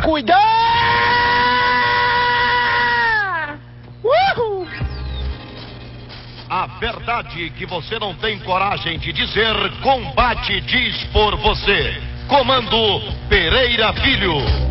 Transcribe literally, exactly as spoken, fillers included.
cuidar! Uhul! A verdade que você não tem coragem de dizer, Combate diz por você. Comando Pereira Filho.